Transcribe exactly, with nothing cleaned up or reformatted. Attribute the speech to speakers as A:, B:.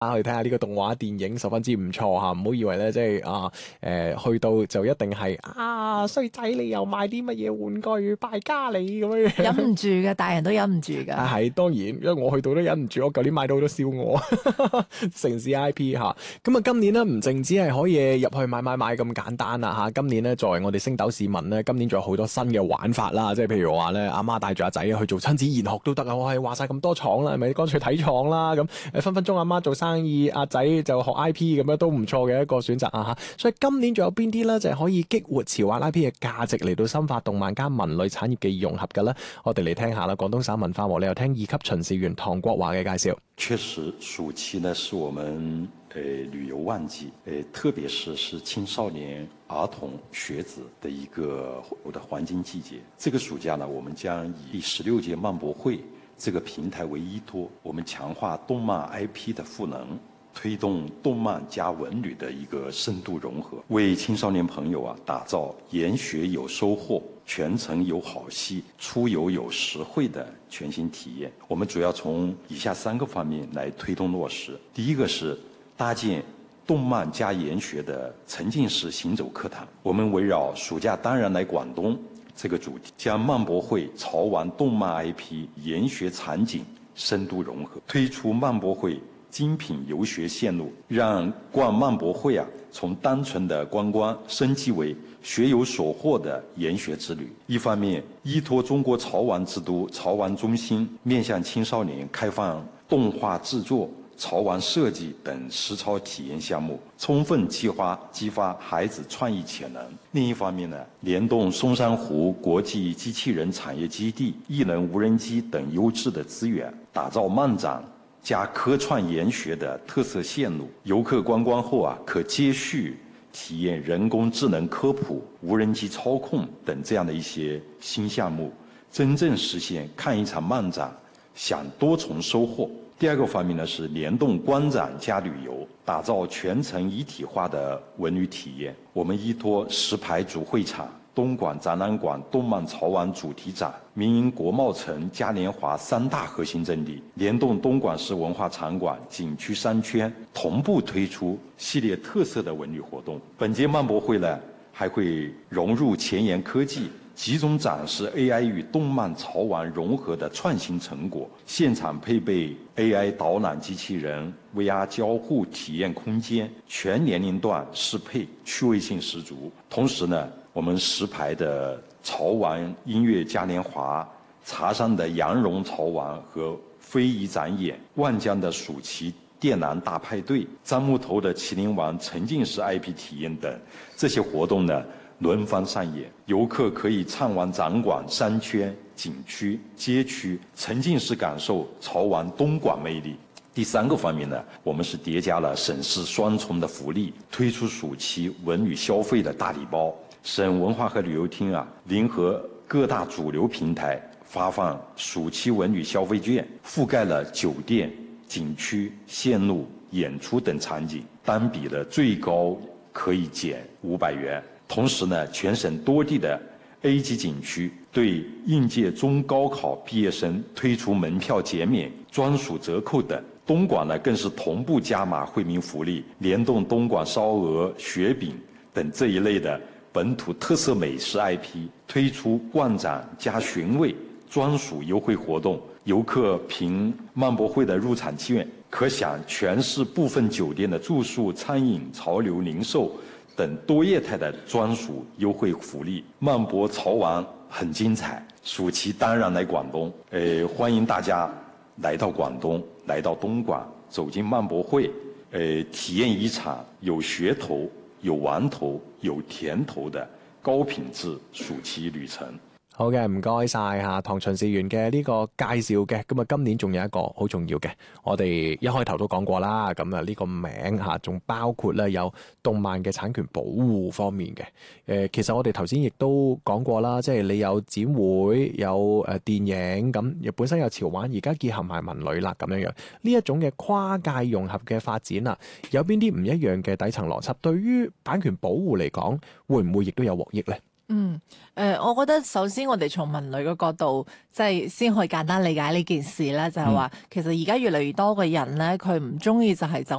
A: 去睇下呢個動畫電影十分之唔錯吓，唔好以為咧即係啊誒去到就一定係啊衰仔你又買啲乜嘢玩具敗家你咁樣。
B: 忍唔住嘅，大人都忍唔住噶。
A: 啊係當然，因為我去到都忍唔住，我舊年買到好多燒鵝城市 I P 吓，咁啊今年呢，唔淨止係可以入去買買買咁簡單啦吓，今年呢，作為我哋星斗市民呢，今年仲有好多新嘅玩法啦，即係譬如話咧阿媽帶住阿仔去做親子研學都得啊，我係話晒咁多廠啦，係咪乾脆睇廠啦咁誒分分鐘阿媽做生意，阿仔就學 I P 咁樣都唔錯嘅一個選擇啊吓，所以今年仲有邊啲呢？就係可以激活潮玩 I P 嘅價值嚟到深化動漫加文旅產業嘅融合嘅咧，我哋嚟聽下啦，廣東省文化和旅遊廳二級巡視員唐國華嘅介紹。
C: 確實，暑期呢是我們誒、呃、旅遊旺季，誒、呃、特別是是青少年、兒童、學子的一個的黃金季節。這個暑假呢，我們將以第十六屆漫博會這個平台為依託，我們強化動漫 I P 的賦能，推動動漫加文旅的一個深度融合，為青少年朋友啊打造研學有收穫、全程有好戲、出遊有實惠的全新體驗。我們主要從以下三個方面來推動落實。第一個是搭建動漫加研學的沉浸式行走課堂。我們圍繞暑假當然來廣東這個主題，將漫博會潮玩動漫 I P 研學場景深度融合，推出漫博會精品遊學線路，讓逛漫博會啊，從單純的觀光升級為學有所獲的研學之旅。一方面，依託中國潮玩之都潮玩中心，面向青少年開放動畫製作、潮玩設計等實操體驗項目，充分激發激發孩子創意潛能。另一方面呢，聯動松山湖國際機器人產業基地、異能無人機等優質的資源，打造漫展加科創研學的特色線路。遊客觀光後啊，可接續體驗人工智能科普、無人機操控等這樣的一些新項目，真正實現看一場漫展享多重收穫。第二個方面呢，是聯動觀展加旅遊，打造全程一體化的文旅體驗。我們依託石牌主會場、東莞展覽館動漫潮玩主題展、民營國貿城嘉年華三大核心陣地，聯動東莞市文化場館、景區商圈，同步推出系列特色的文旅活動。本屆漫博會呢，還會融入前沿科技，集中展示 A I 與動漫潮玩融合的創新成果，現場配備 A I 導覽機器人、V R 交互體驗空間，全年齡段適配，趣味性十足。同時呢，我們石牌的潮玩音樂嘉年華、茶山的羊絨潮玩和非遺展演、萬江的暑期電纜大派對、樟木頭的麒麟王沉浸式 I P 體驗等，這些活動呢，輪番上演，遊客可以暢玩展館、商圈、景區、街區，沉浸式感受潮玩東莞魅力。第三個方面呢，我們是疊加了省市雙重的福利，推出暑期文旅消費的大禮包。省文化和旅遊廳啊，聯合各大主流平台發放暑期文旅消費券，覆蓋了酒店、景區、線路、演出等場景，單筆的最高可以減五百元。同時呢，全省多地的 A 級景區對應屆中高考畢業生推出門票減免、專屬折扣等。東莞呢，更是同步加碼惠民福利，聯動東莞燒鵝、雪餅等這一類的本土特色美食 I P， 推出逛展加尋味專屬優惠活動。遊客憑漫博會的入場券，可享全市部分酒店的住宿、餐飲、潮流零售等多業態的專屬優惠福利。漫博潮玩很精彩，暑期當然來廣東，呃，歡迎大家來到廣東，來到東莞，走進漫博會，呃，體驗一場有噱頭、有玩頭、有甜頭的高品質暑期旅程。
A: 好嘅，唔該晒吓唐巡視員嘅呢個介紹嘅。咁啊，今年仲有一個好重要嘅，我哋一開頭都講過啦。咁啊，呢個名吓仲包括咧有動漫嘅產權保護方面嘅。誒，其實我哋頭先亦都講過啦，即係你有展會，有誒電影，咁本身有潮玩，而家結合埋文旅啦，咁樣樣呢一種嘅跨界融合嘅發展啊，有邊啲唔一樣嘅底層邏輯？對於版權保護嚟講，會唔會亦都有獲益呢？
B: 嗯，誒、呃，我覺得首先我哋從文旅嘅角度，即係先可以簡單理解呢件事啦，就係、是、話、其實而家越嚟越多嘅人咧，佢唔中意就係走